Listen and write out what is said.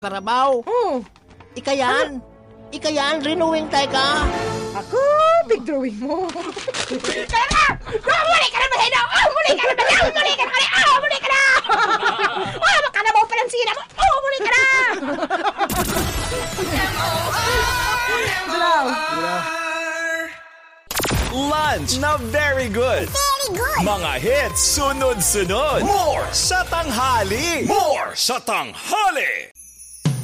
Karabaw. Ika yan. Ika yan, renewing tayo ka. Ako, big drawing mo. Muli ka na! Muli ka na mahina! Muli ka na mahina! Muli ka na mahina! Muli ka na! Baka na mo palansina mo! Muli ka na! Lunch na very good. Very good! Mga hits sunod-sunod. More sa tanghali. More sa tanghali.